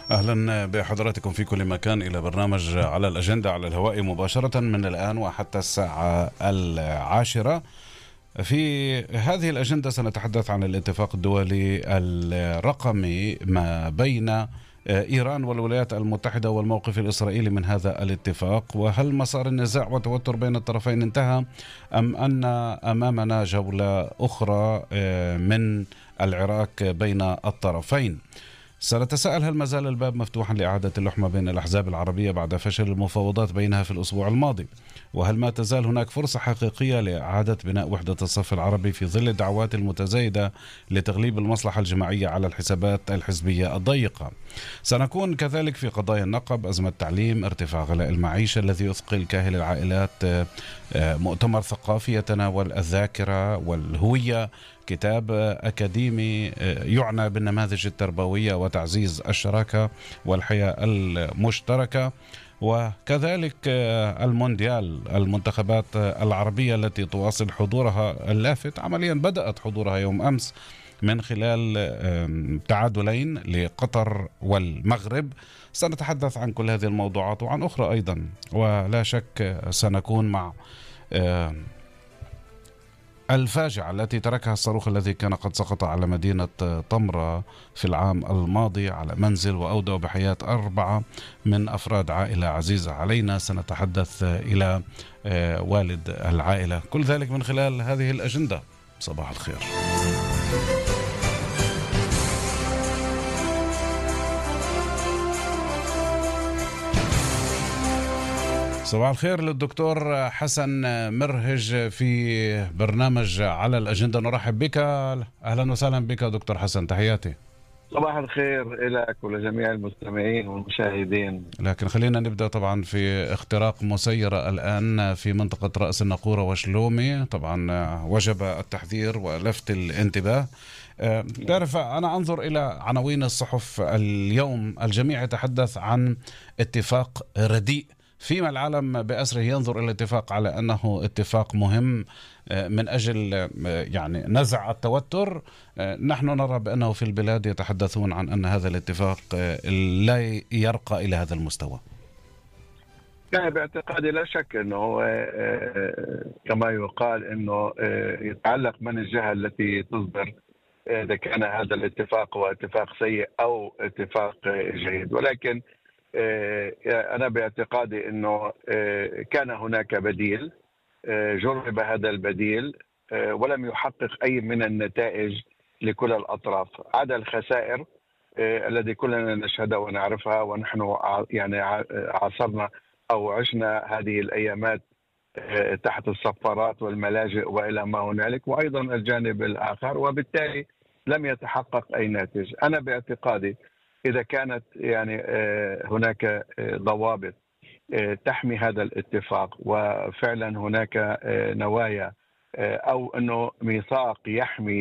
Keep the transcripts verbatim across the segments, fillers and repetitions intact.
أهلا بحضراتكم في كل مكان إلى برنامج على الأجندة على الهواء مباشرة من الآن وحتى الساعة العاشرة. في هذه الأجندة سنتحدث عن الاتفاق الدولي الرقمي ما بين إيران والولايات المتحدة والموقف الإسرائيلي من هذا الاتفاق، وهل مسار النزاع والتوتر بين الطرفين انتهى أم أن أمامنا جولة أخرى من العراك بين الطرفين. سنتساءل هل ما زال الباب مفتوحا لإعادة اللحمة بين الأحزاب العربية بعد فشل المفاوضات بينها في الأسبوع الماضي، وهل ما تزال هناك فرصة حقيقية لإعادة بناء وحدة الصف العربي في ظل الدعوات المتزايدة لتغليب المصلحة الجماعية على الحسابات الحزبية الضيقة. سنكون كذلك في قضايا النقب، أزمة التعليم، ارتفاع غلاء المعيشة الذي يثقل كاهل العائلات، مؤتمر ثقافي يتناول الذاكرة والهوية، كتاب أكاديمي يعنى بالنماذج التربوية وتعزيز الشراكة والحياة المشتركة، وكذلك المونديال، المنتخبات العربية التي تواصل حضورها اللافت. عمليا بدأت حضورها يوم أمس من خلال تعادلين لقطر والمغرب. سنتحدث عن كل هذه الموضوعات وعن أخرى أيضا، ولا شك سنكون مع الفاجعة التي تركها الصاروخ الذي كان قد سقط على مدينة طمرة في العام الماضي على منزل وأودى بحياة أربعة من أفراد عائلة عزيزة علينا. سنتحدث إلى والد العائلة، كل ذلك من خلال هذه الأجندة. صباح الخير. صباح الخير للدكتور حسن مرهج في برنامج على الأجندة. نرحب بك، أهلا وسهلا بك دكتور حسن، تحياتي. صباح الخير لك ولجميع المستمعين والمشاهدين. لكن خلينا نبدأ طبعا في اختراق مسيرة الآن في منطقة رأس الناقورة وشلومي. طبعا وجب التحذير ولفت الانتباه. تعرف، أنا أنظر إلى عناوين الصحف اليوم، الجميع يتحدث عن اتفاق رديء، فيما العالم بأسره ينظر إلى الاتفاق على أنه اتفاق مهم من أجل يعني نزع التوتر. نحن نرى بأنه في البلاد يتحدثون عن أن هذا الاتفاق لا يرقى إلى هذا المستوى. يعني باعتقادي لا شك أنه كما يقال أنه يتعلق من الجهة التي تصدر إذا كان هذا الاتفاق هو اتفاق سيء أو اتفاق جيد، ولكن أنا باعتقادي أنه كان هناك بديل، جرب هذا البديل ولم يحقق أي من النتائج لكل الأطراف عدا الخسائر الذي كلنا نشهدها ونعرفها، ونحن يعني عاصرنا أو عشنا هذه الأيامات تحت الصفارات والملاجئ وإلى ما هنالك، وأيضا الجانب الآخر، وبالتالي لم يتحقق أي ناتج. أنا باعتقادي إذا كانت يعني هناك ضوابط تحمي هذا الاتفاق، وفعلا هناك نوايا أو أنه ميثاق يحمي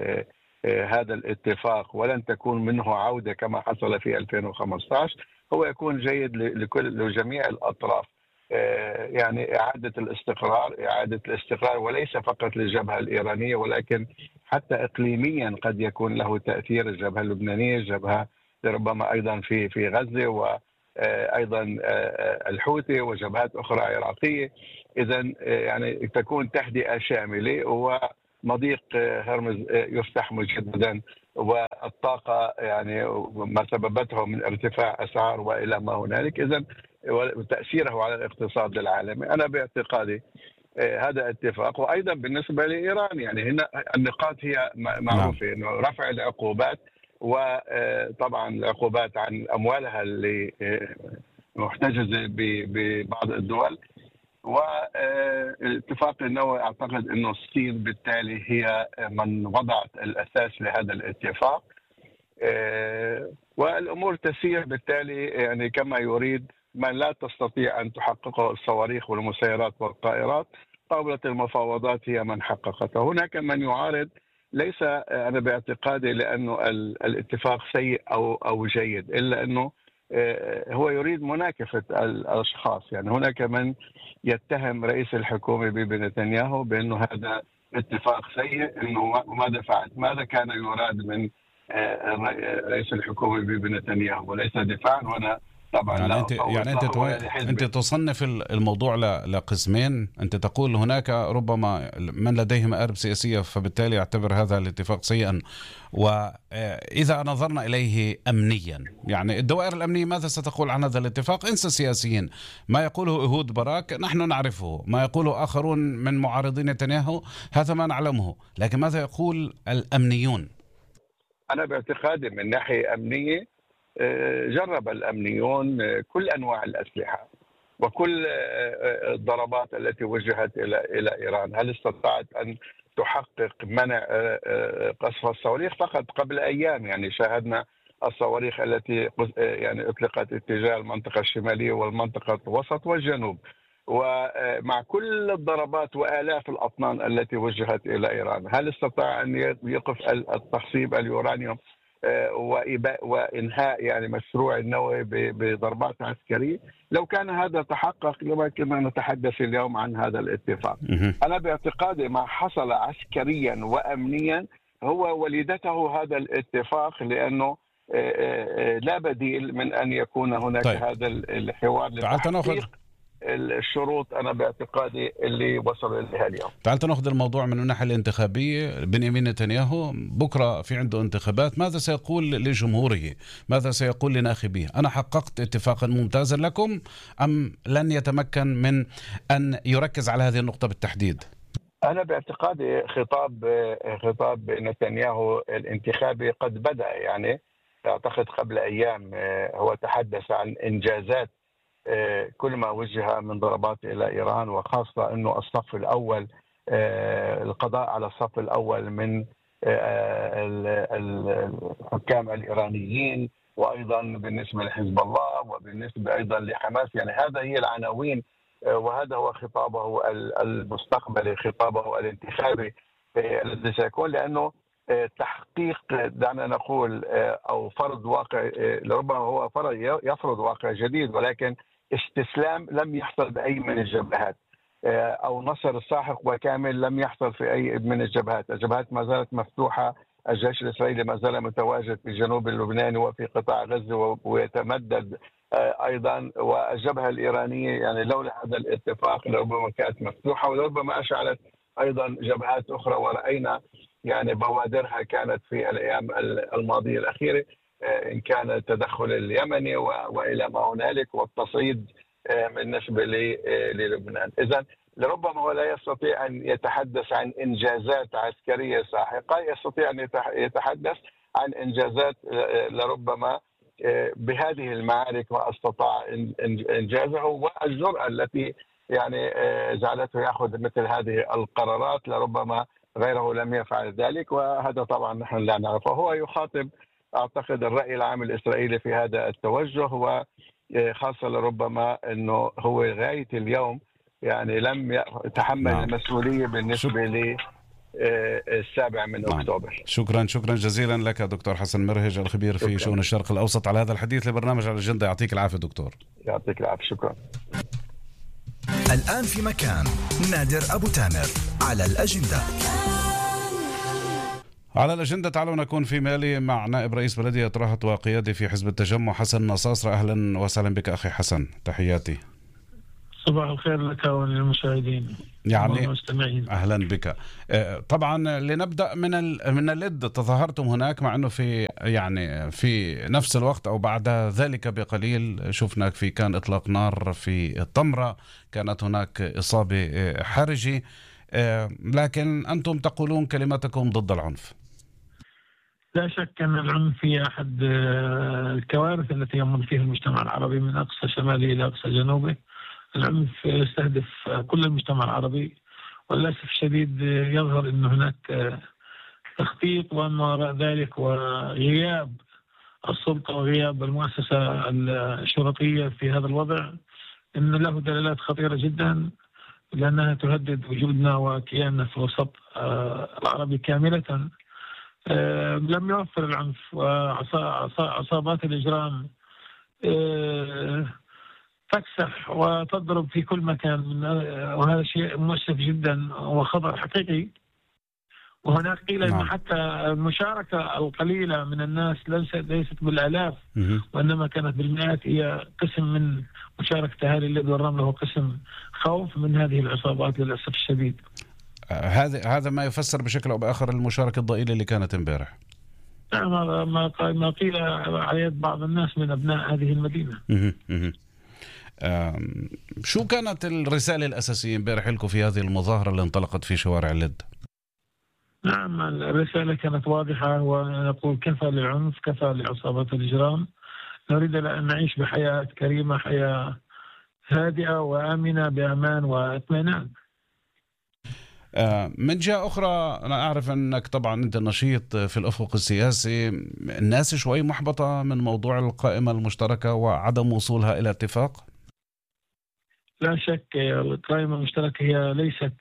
هذا الاتفاق ولن تكون منه عودة كما حصل في ألفين وخمسة عشر، هو يكون جيد لكل لجميع الأطراف. يعني إعادة الاستقرار إعادة الاستقرار وليس فقط للجبهة الإيرانية، ولكن حتى إقليميا قد يكون له تأثير. الجبهة اللبنانية، الجبهة ربما أيضا في في غزة، وأيضا الحوثي وجبهات أخرى عراقية. إذا يعني تكون تهدئة شاملة ومضيق هرمز يفتح مجددا، والطاقة يعني ما سببته من ارتفاع أسعار وإلى ما هنالك، إذا وتأثيره على الاقتصاد العالمي. أنا باعتقادي هذا اتفاق. وأيضا بالنسبة لإيران يعني هنا النقاط هي معروفة، إنه رفع العقوبات، وطبعا العقوبات عن أموالها اللي محتجزة ببعض الدول، واتفاق النووي. أعتقد أنه الصين بالتالي هي من وضعت الأساس لهذا الاتفاق، والأمور تسير بالتالي يعني كما يريد من لا تستطيع أن تحققه الصواريخ والمسيرات والطائرات. طاولة المفاوضات هي من حققته. هناك من يعارض، ليس أنا باعتقادي لأنه الاتفاق سيء أو أو جيد، إلا أنه هو يريد مناكفة الأشخاص. يعني هناك من يتهم رئيس الحكومة بيبي نتنياهو بأنه هذا اتفاق سيء، أنه ماذا فعل، ماذا كان يراد من رئيس الحكومة بيبي نتنياهو، وليس دفاعا. وأنا طبعا يعني لا انت أفوض يعني انت له تو... ولا انت لحزبه. تصنف الموضوع ل... لقسمين. انت تقول هناك ربما من لديه مآرب سياسية فبالتالي يعتبر هذا الاتفاق سيئا، واذا نظرنا اليه امنيا، يعني الدوائر الامنية ماذا ستقول عن هذا الاتفاق؟ انسى السياسيين، ما يقوله إهود باراك نحن نعرفه، ما يقوله آخرون من معارضين نتنياهو هذا ما نعلمه، لكن ماذا يقول الأمنيون؟ أنا باعتقادي من ناحية أمنية جرب الأمنيون كل أنواع الأسلحة وكل الضربات التي وجهت إلى إلى إيران. هل استطاعت أن تحقق منع قصف الصواريخ؟ فقط قبل أيام يعني شاهدنا الصواريخ التي يعني أطلقت اتجاه المنطقة الشمالية والمنطقة الوسط والجنوب، ومع كل الضربات وآلاف الأطنان التي وجهت إلى إيران. هل استطاع أن يقف التخصيب اليورانيوم وإنهاء يعني مشروع النووي بضربات عسكرية؟ لو كان هذا تحقق لما كنا نتحدث اليوم عن هذا الاتفاق. أنا باعتقادي ما حصل عسكريا وأمنيا هو وليدته هذا الاتفاق، لأنه لا بديل من أن يكون هناك طيب. هذا الحوار لتحقيق الشروط أنا باعتقادي اللي وصلوا إليها اليوم. تعال نأخذ الموضوع من الناحية الانتخابية. بنيامين نتنياهو بكرة في عنده انتخابات، ماذا سيقول لجمهوره؟ ماذا سيقول لناخبيه؟ أنا حققت اتفاقا ممتازا لكم، أم لن يتمكن من أن يركز على هذه النقطة بالتحديد؟ أنا باعتقادي خطاب خطاب نتنياهو الانتخابي قد بدأ، يعني أعتقد قبل أيام هو تحدث عن إنجازات كل ما وجه من ضربات إلى إيران، وخاصة أنه الصف الأول القضاء على الصف الأول من الحكام الإيرانيين، وأيضا بالنسبة لحزب الله وبالنسبة أيضا لحماس. يعني هذا هي العناوين وهذا هو خطابه المستقبلي، خطابه الانتخابي الذي سيكون، لأنه تحقيق دعنا نقول أو فرض واقع، لربما هو فرض يفرض واقع جديد، ولكن استسلام لم يحصل بأي من الجبهات، أو نصر ساحق وكامل لم يحصل في أي من الجبهات. الجبهات ما زالت مفتوحة، الجيش الإسرائيلي ما زال متواجد في الجنوب اللبناني وفي قطاع غزة ويتمدد أيضا، والجبهة الإيرانية يعني لولا هذا الاتفاق لربما كانت مفتوحة، ولربما أشعلت أيضا جبهات أخرى، ورأينا يعني بوادرها كانت في الأيام الماضية الأخيرة، إن كان التدخل اليمني وإلى ما هنالك والتصعيد بالنسبة للبنان. إذن لربما هو لا يستطيع أن يتحدث عن إنجازات عسكرية ساحقة، يستطيع أن يتحدث عن إنجازات لربما بهذه المعارك ما استطاع إنجازه، والجرأة التي يعني جعلته يأخذ مثل هذه القرارات لربما غيره لم يفعل ذلك، وهذا طبعا نحن لا نعرفه. هو يخاطب أعتقد الرأي العام الإسرائيلي في هذا التوجه، وخاصة لربما أنه هو غاية اليوم يعني لم يتحمل نعم. المسؤولية بالنسبة لي السابع من نعم. أكتوبر. شكرا شكرا جزيلا لك دكتور حسن مرهج الخبير في شؤون الشرق الأوسط على هذا الحديث لبرنامج على الأجندة. يعطيك العافية دكتور. يعطيك العافية. شكرا. الآن في مكان نادر أبو تامر على الأجندة. على الأجندة تعالوا نكون في مالي مع نائب رئيس بلدية رهط وقيادي في حزب التجمع حسن نصاصرة. أهلا وسهلا بك أخي حسن، تحياتي. صباح الخير لك وللمشاهدين يعني والمستمعين. أهلا بك. طبعا لنبدأ من من اللد، تظاهرتم هناك مع أنه في يعني في نفس الوقت أو بعد ذلك بقليل شفنا في كان إطلاق نار في الطمرة، كانت هناك إصابة حرجة، لكن أنتم تقولون كلمتكم ضد العنف. لا شك أن العنف هي أحد الكوارث التي يمر فيها المجتمع العربي من أقصى شماله إلى أقصى جنوبه. العنف يستهدف كل المجتمع العربي، وللأسف الشديد يظهر أن هناك تخطيط وما وراء ذلك، وغياب السلطة وغياب المؤسسة الشرطية في هذا الوضع إن له دلالات خطيرة جدا، لأنها تهدد وجودنا وكياننا في الوسط العربي كاملة. لم يوفر العنف وعصابات الإجرام تكسح وتضرب في كل مكان، وهذا شيء مؤسف جدا وخطر حقيقي. وهناك قيل نعم. أن حتى المشاركة القليلة من الناس ليست ليست بالآلاف وإنما كانت بالمئات، هي قسم من مشاركة أهالي اللد والرملة، وقسم خوف من هذه العصابات للأسف الشديد. هذا هذا ما يفسر بشكل أو بآخر المشاركة الضئيلة اللي كانت امبارح. نعم، ما ما قيل على يد بعض الناس من أبناء هذه المدينة. شو كانت الرسالة الأساسية امبارح لكم في هذه المظاهرة اللي انطلقت في شوارع اللد؟ نعم، الرسالة كانت واضحة، ونقول كفى للعنف، كفى لعصابات الإجرام. نريد أن نعيش بحياة كريمة، حياة هادئة وآمنة بأمان واطمئنان. من جهة أخرى أنا أعرف أنك طبعا أنت نشيط في الأفق السياسي، الناس شوي محبطة من موضوع القائمة المشتركة وعدم وصولها إلى اتفاق. لا شك القائمة المشتركة هي ليست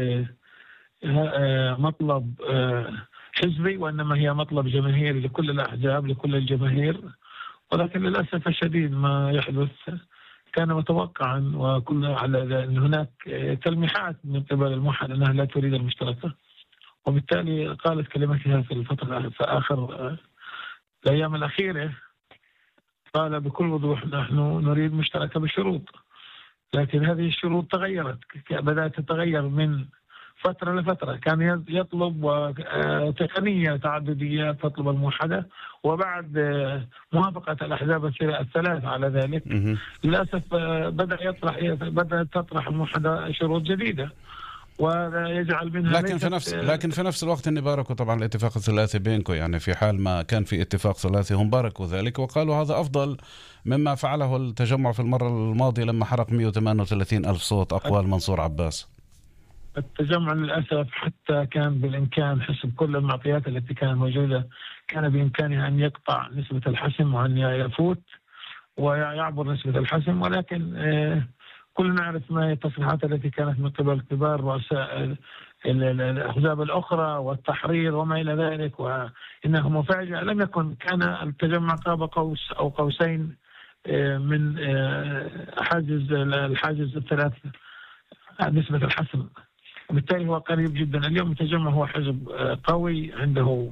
مطلب حزبي، وإنما هي مطلب جماهيري لكل الأحزاب، لكل الجماهير، ولكن للأسف الشديد ما يحدث كان متوقعا، وكل على أن هناك تلميحات من قبل الموحد أنها لا تريد المشتركة، وبالتالي قالت كلمتها في الفترة في آخر الأيام الأخيرة، قال بكل وضوح نحن نريد مشتركة بشروط، لكن هذه الشروط تغيرت، بدأت تتغير من فترة لفترة. كان يطلب تقنية تعددية تطلب الموحدة، وبعد موافقة الأحزاب الثلاث على ذلك للأسف بدأ يطرح بدأت تطرح الموحدة شروط جديدة ويجعل منها لكن في نفس لكن في نفس الوقت إن باركوا طبعا الاتفاق الثلاثي بينكم، يعني في حال ما كان في اتفاق ثلاثي هم باركوا ذلك وقالوا هذا أفضل مما فعله التجمع في المرة الماضية لما حرق مئة وثمانية وثلاثين ألف صوت أقوال منصور عباس. التجمع للأسف حتى كان بالإمكان حسب كل المعطيات التي كانت موجودة كان بإمكانه أن يقطع نسبة الحسم وأن يفوت ويعبر نسبة الحسم، ولكن كل نعرف ما هي التصريحات التي كانت من قبل كبار رؤساء الأحزاب الأخرى والتحرير وما إلى ذلك، وإنها مفاجأة. لم يكن كان التجمع قاب قوس أو قوسين من حاجز الحاجز الثلاث نسبة الحسم، وبالتالي هو قريب جدا. اليوم التجمع هو حزب قوي عنده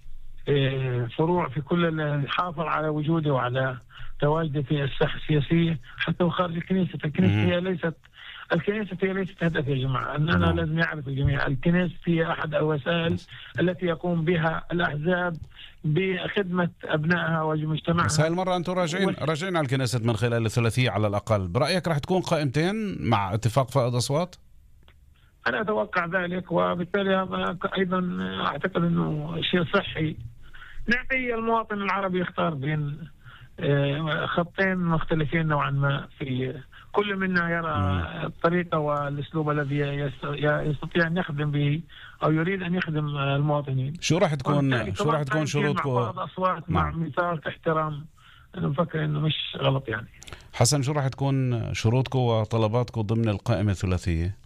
فروع في كل، حافظ على وجوده وعلى تواجده في الساحة السياسية حتى خارج الكنيسة. الكنيسة هي ليست الكنيسة هي ليست هدف يا جماعة، أننا لازم يعرف الجميع الكنيسة هي أحد الوسائل التي يقوم بها الأحزاب بخدمة أبنائها ومجتمعها. بس هاي المرة أنتم راجعين راجعين على الكنيسة من خلال الثلاثية على الأقل، برأيك راح تكون قائمتين مع اتفاق فائض أصوات؟ أنا أتوقع ذلك، وبالتالي هذا أيضا أعتقد أنه شيء صحي. نعطي المواطن العربي يختار بين خطين مختلفين نوعا ما، في كل منا يرى الطريقة والأسلوب الذي يستطيع أن يخدم به أو يريد أن يخدم المواطنين. شو راح تكون شو راح تكون شروطكم؟ مع بعض أصوات مع ميثاق احترام، أنا بفكر إنه مش غلط يعني. حسن، شو راح تكون شروطكم وطلباتكم ضمن القائمة الثلاثية؟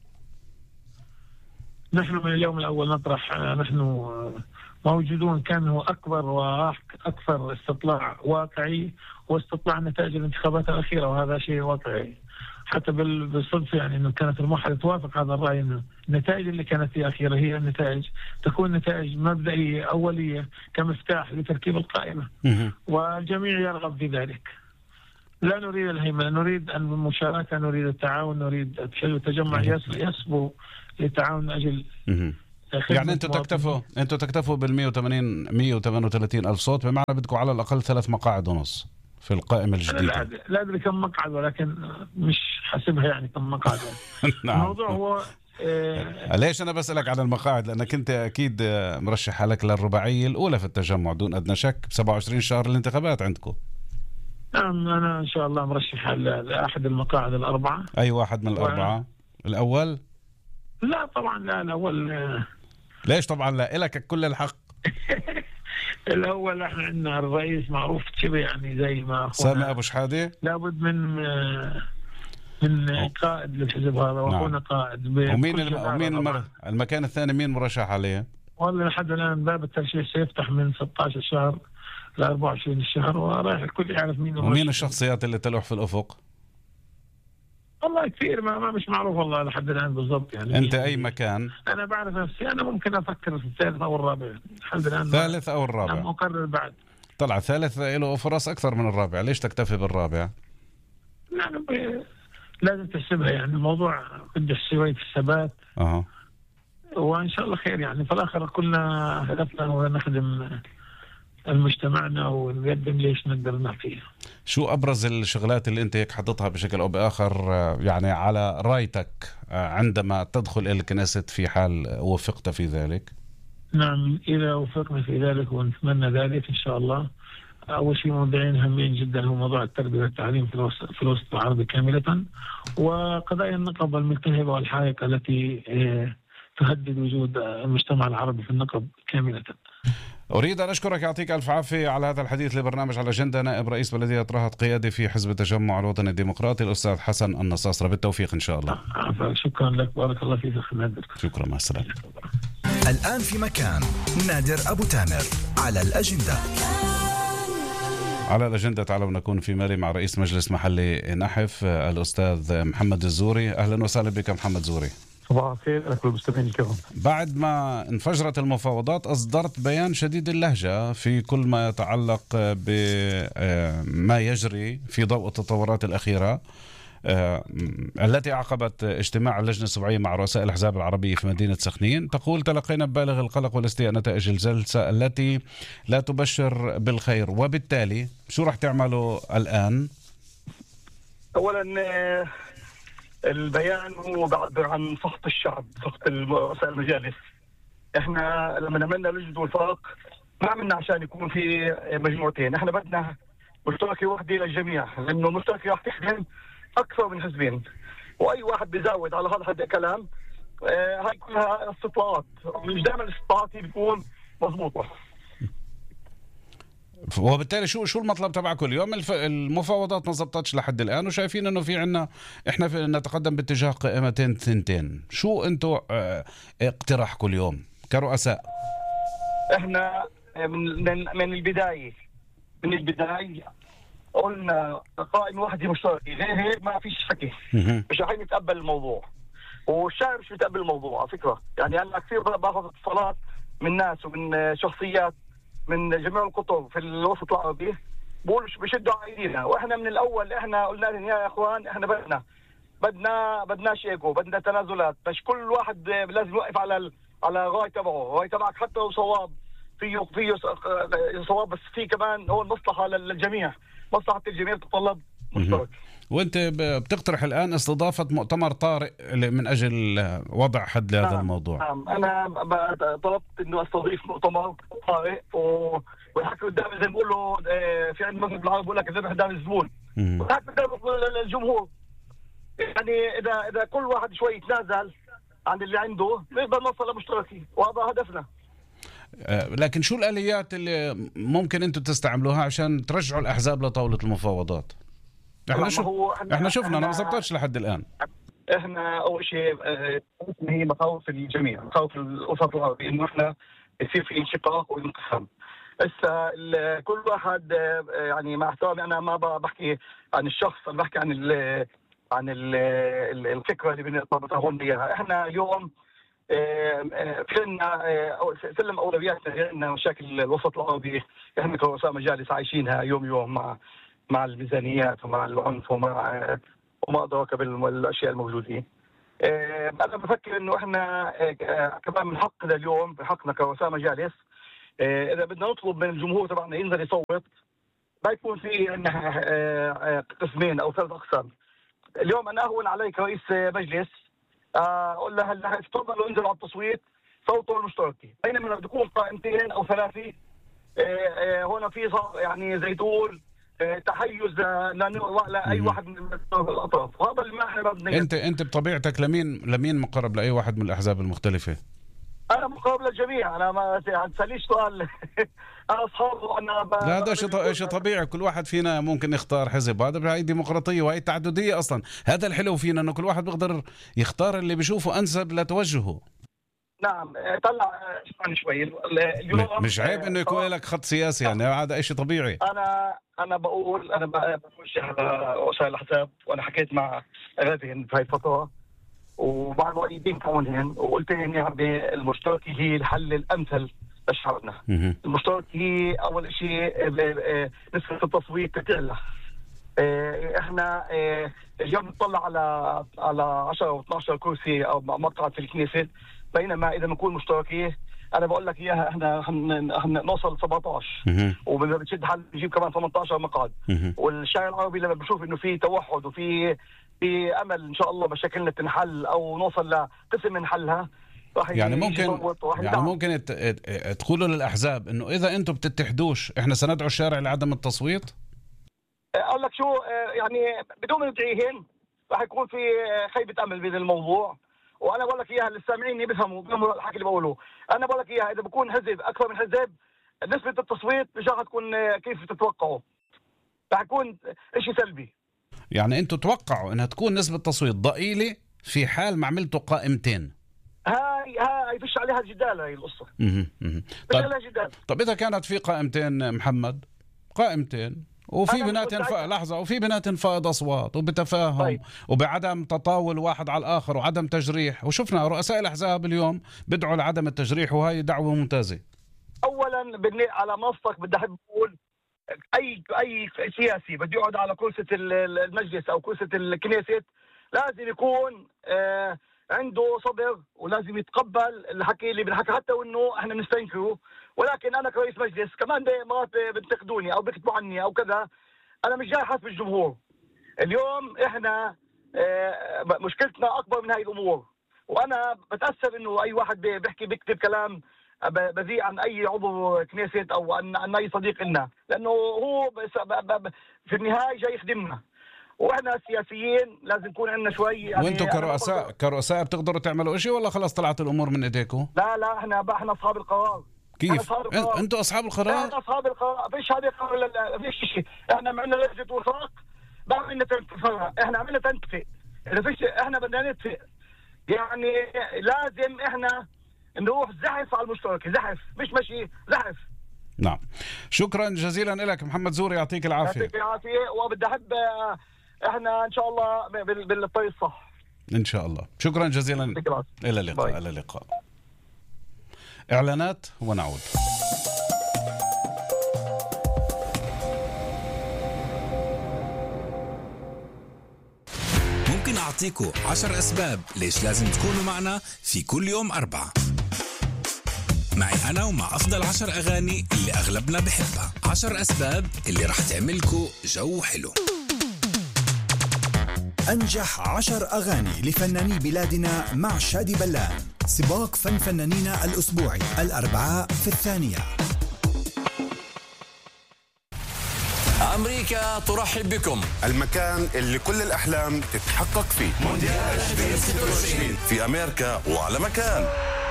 نحن من اليوم الأول نطرح، نحن موجودون كان هو أكبر وأكثر استطلاع واقعي واستطلاع نتائج الانتخابات الأخيرة، وهذا شيء واقعي حتى بالصدفة، يعني أنه كانت الموحدة توافق هذا الرأي، أنه النتائج اللي كانت في أخيرة هي النتائج تكون نتائج مبدئية أولية كمفتاح لتركيب القائمة، والجميع يرغب في ذلك. لا نريد الهيمنة، نريد المشاركة، نريد التعاون، نريد التجمع يسبو للتعاون من أجل يعني انتوا تكتفوا انتوا تكتفوا بال مئة وثمانية وثلاثين ألف صوت، بمعنى بدكم على الأقل ثلاث مقاعد ونص في القائمة الجديدة. لا أدري كم مقعد، ولكن مش حسبها يعني كم مقعد. نعم. الموضوع هو إيه... ليش أنا بسألك عن المقاعد؟ لأنك أنت أكيد مرشح حالك للرباعية الأولى في التجمع دون أدنى شك، ب سبعة وعشرين شهر الانتخابات عندكم. نعم، أنا إن شاء الله مرشح لأحد المقاعد الأربعة. أي واحد من الأربعة؟ و... الأول؟ لا طبعا لا، الأول. ليش طبعا لا؟ إلك كل الحق. الأول احنا عندنا الرئيس معروف شبه يعني زي ما سامي أبو شحادة، لابد من من أوه. قائد للحزب هذا، واخونا نعم. قائد. ومين الم... ومين المر... المكان الثاني مين مرشح عليه؟ والله لحد الآن باب الترشيح سيفتح من ستة عشر شهر ل أربعة وعشرين الشهر، ورايح الكل يعرف مين ومين الشخصيات اللي تلوح في الأفق؟ والله كثير ما, ما مش معروف والله لحد الان بالضبط يعني. انت اي مكان؟ انا بعرف نفسي انا ممكن افكر في الثالث او الرابع لحد الان. ثالث او الرابع؟ انا مقرر بعد. طلع ثالث له فرص اكثر من الرابع، ليش تكتفي بالرابع؟ يعني لازم تحسبها يعني الموضوع بده شويه الثبات. اها وان شاء الله خير يعني. في الاخر كلنا هدفنا هو نخدم المجتمعنا ونقدم ليش نقدر نعطيه. شو ابرز الشغلات اللي انت هيك حطيتها بشكل او باخر يعني على رايتك عندما تدخل الى الكنيسة في حال وفقت في ذلك؟ نعم اذا وفقنا في ذلك ونتمنى ذلك ان شاء الله. اول شيء موضوعين هامين جدا هو موضوع التربيه والتعليم في الوسط في الوسط العربي كامله، وقضايا النقب الملتهبه والحائقه التي تهدد وجود المجتمع العربي في النقب كامله. أريد أن أشكرك، يعطيك ألف عافية على هذا الحديث لبرنامج على الأجندة. نائب رئيس بلدية رهط قيادي في حزب التجمع الوطني الديمقراطي الأستاذ حسن النصاصرة، بالتوفيق إن شاء الله. شكرا لك، بارك الله فيك. شكرا، مع السلامة. الآن في مكان نادر أبو تامر على الأجندة. على الأجندة تعالوا نكون في مالي مع رئيس مجلس محلي نحف الأستاذ محمد الزوري. أهلا وسهلا بك محمد زوري. صباح الخير لكل المستمعين الكرام. بعد ما انفجرت المفاوضات أصدرت بيان شديد اللهجة في كل ما يتعلق بما يجري في ضوء التطورات الأخيرة التي عقبت اجتماع اللجنة السبعية مع رؤساء الأحزاب العربية في مدينة سخنين. تقول: تلقينا ببالغ القلق والاستياء نتائج الجلسة التي لا تبشر بالخير، وبالتالي شو رح تعملوا الآن؟ أولا البيان هو بعبر عن سخط الشعب، سخط رؤساء المجالس. احنا لما عملنا لجنة وفاق ما عملنا عشان يكون في مجموعتين، احنا بدنا مشتركة واحدة للجميع، لأنه المشتركة رح تخدم أكثر من حزبين، وأي واحد بيزود على هذا الكلام آه هاي كلها استطلاعات، مش دائما الاستطلاعات بتكون مضبوطة. وبالتالي شو شو المطلب تبعكم اليوم؟ المفاوضات ما زبطتش لحد الآن، وشايفين إنه في عنا إحنا في نتقدم باتجاه قائمتين ثنتين. شو أنتوا اه اقتراحكم اليوم كرؤساء؟ إحنا من من من البداية من البداية قلنا قائمة واحدة مشتركة، غير هيك ما فيش حكي، مش راح نتقبل الموضوع، والشعب مش بيتقبل الموضوع على فكرة. يعني أنا كثير باخذ اتصالات من ناس ومن شخصيات من جميع القطر في الوسط العربي بقولوا بشدوا على ايدينا، واحنا من الاول احنا قلنا لهم يا اخوان احنا بدنا بدنا بدناش ايجو، بدنا تنازلات، مش كل واحد لازم يوقف على ال... على غاية تبعه، غاية تبعك حتى لو صواب فيه فيه صواب، بس في كمان هو المصلحة للجميع، مصلحة الجميع تتطلب مشترك. وانت بتقترح الان استضافة مؤتمر طارئ من اجل وضع حد لهذا نعم. الموضوع. نعم انا طلبت انه استضيف مؤتمر طارئ ويحكي قدام زي ما بيقولوا في عند مثل بالعربي بيقول لك الذبح قدام الزبون، ويحكي قدام الجمهور. يعني اذا اذا كل واحد شوي يتنازل عن اللي عنده نقدر نوصل لمشتركين، وهذا هدفنا. لكن شو الآليات اللي ممكن انتم تستعملوها عشان ترجعوا الأحزاب لطاولة المفاوضات؟ احنا شو احنا, احنا شفنا انا ما زبطتش لحد الآن. احنا اول شيء هي مخاوف الجميع، مخاوف الوسط العربي انه احنا يصير في انشقاق وانقسام. هسه كل واحد يعني مع احترامي انا ما بحكي عن الشخص، انا بحكي عن ال عن ال الفكره اللي بنطرحهم اياها. احنا اليوم فينا سلم اولوياتنا، غيرنا مشاكل الوسط العربي احنا كرؤساء مجالس عايشينها يوم يوم مع مع الميزانيات ومع العنف ومع وما أدراك بالاشياء الموجودين. انا بفكر انه احنا كمان من حقنا اليوم، بحقنا كرؤساء مجالس اذا بدنا نطلب من الجمهور تبعنا ينزل يصوت، ما يكون في عندنا قسمين او ثلاث اقسام. اليوم انا اهون علي كرئيس مجلس اقول له هلا تفضلوا انزلوا على التصويت صوتوا المشتركين، بينما لما تكون قائمتين او ثلاثه هنا في يعني زي تقول تحيز لاي واحد من الاطراف، وهذا اللي ما احنا بدنا. انت انت بطبيعتك لمين لمين مقرب لاي واحد من الاحزاب المختلفه؟ انا مقرب للجميع، انا ما تساليش سؤال انا اصحاب وانا ب... لا هذا شيء شيء طبيعي، كل واحد فينا ممكن يختار حزب، هذا هي ديمقراطيه وهي تعدديه اصلا. هذا الحلو فينا انه كل واحد بيقدر يختار اللي بيشوفه انسب لتوجهه. نعم طلع اسمعني شوي اليوم. مش عيب انه يكون لك خط سياسي يعني، هذا شيء طبيعي. انا انا بقول انا بخش على وسائل الاحزاب، وانا حكيت مع غادي في هاي الفتره ومع المؤيدين كونهن، وقلت لهم يا عمي المشتركه هي الحل الامثل لشعبنا. المشتركه هي اول شيء نسبه التصويت تعلى. احنا اليوم نطلع على على عشرة او اثني عشر كرسي او مقعد في الكنيسة، بينما اذا بنكون مشتركين انا بقول لك اياها احنا نوصل سبعة عشر وبنشد حل نجيب كمان ثمانية عشر مقعد. والشارع العربي لما بشوف انه في توحد وفي في امل ان شاء الله مشاكلنا تنحل او نوصل لقسم من حلها، يعني ممكن يعني ممكن تقولوا للاحزاب انه اذا انتم بتتحدوش احنا سندعو الشارع لعدم التصويت. اقول لك شو يعني بدون ما ندعيهن راح يكون في خيبه امل بهذا الموضوع. وانا بقول لك اياها للسامعين بيفهموا بيفهموا الحكي اللي بقوله. انا بقول لك اياها اذا بكون حزب اكثر من حزب نسبه التصويت مش راح تكون كيف تتوقعوا، راح يكون شيء سلبي. يعني انتم توقعوا انها تكون نسبه تصويت ضئيله في حال ما عملتوا قائمتين. هاي هاي فيش عليها جدال هاي القصه. اها طيب عليها جدال. طب اذا كانت في قائمتين محمد، قائمتين وفي بناتهم ف... لحظة وفي بناتهم فائض أصوات وبتفاهم طيب. وبعدم تطاول واحد على الآخر وعدم تجريح، وشفنا رؤساء الأحزاب اليوم بدعوا لعدم التجريح وهي دعوة ممتازة. أولا بدي على منصتك بدي أحب أقول أي أي سياسي بده يقعد على كرسي المجلس أو كرسي الكنيسة لازم يكون آه عنده صبر ولازم يتقبل الحكي اللي بنحكي حتى وإنه إحنا بنستنكره. ولكن انا كرئيس مجلس كمان مرات بنتقدوني او بيكتبوا عني او كذا، انا مش جاي حسب الجمهور. اليوم احنا مشكلتنا اكبر من هاي الامور، وانا بتاثر انه اي واحد بيحكي بيكتب كلام بذيء عن اي عضو كنيسة او عن, عن اي صديق لنا، لانه هو في النهايه جاي يخدمنا. واحنا السياسيين لازم يكون عندنا شوي يعني. وانتم كرؤساء كرؤساء بتقدروا تعملوا شيء ولا خلاص طلعت الامور من ايديكم؟ لا لا احنا احنا اصحاب القرار. كيف؟ انتم اصحاب القرار؟ احنا اصحاب القرار، فيش هذه قرار، فيش شيء. احنا عملنا لجنه وفاق ما عملنا تنتفق، احنا عملنا تنتفق. اذا فيش احنا بدنا نتفق يعني لازم احنا نروح زحف على المشترك، زحف مش مشي، زحف. نعم شكرا جزيلا لك محمد زوري، يعطيك العافيه. يعطيك العافيه، وبدي احب احنا ان شاء الله بالطريق الصح ان شاء الله. شكرا جزيلا، الى اللقاء. الى اللقاء. إعلانات ونعود. ممكن أعطيكم عشر أسباب ليش لازم تكونوا معنا في كل يوم أربعة، معي أنا ومع أفضل عشر أغاني اللي أغلبنا بحبها. عشر أسباب اللي رح تعملكوا جو حلو. أنجح عشر أغاني لفناني بلادنا مع شادي بلان. سباق فن فنانينا الأسبوعي الأربعاء في الثانية. أمريكا ترحب بكم، المكان اللي كل الأحلام تتحقق فيه. مونديال ألفين وستة وعشرين في أمريكا وعلى مكان،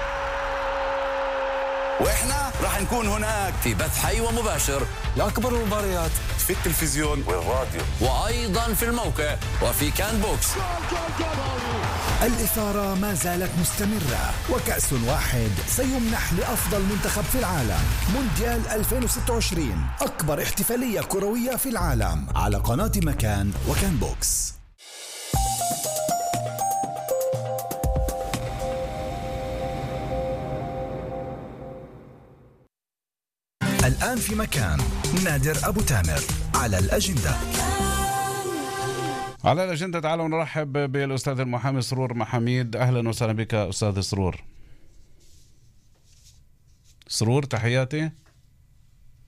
وإحنا راح نكون هناك في بث حي ومباشر لأكبر المباريات في التلفزيون والراديو، وأيضا في الموقع وفي كان بوكس. الإثارة ما زالت مستمرة، وكأس واحد سيمنح لأفضل منتخب في العالم. مونديال ألفين وستة وعشرين أكبر احتفالية كروية في العالم على قناة مكان وكان بوكس. الآن في مكان نادر أبو تامر على الأجندة. على الأجندة تعالوا نرحب بالأستاذ المحامي سرور محاميد. أهلا وسهلا بك أستاذ سرور. سرور تحياتي.